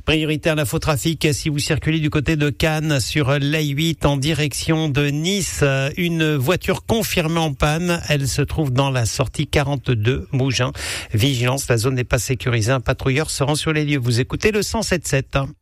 Prioritaire l'infotrafic si vous circulez du côté de Cannes sur l'A8 en direction de Nice. Une voiture confirmée en panne. Elle se trouve dans la sortie 42 Mougins. Vigilance, la zone n'est pas sécurisée. Un patrouilleur se rend sur les lieux. Vous écoutez le 107.7.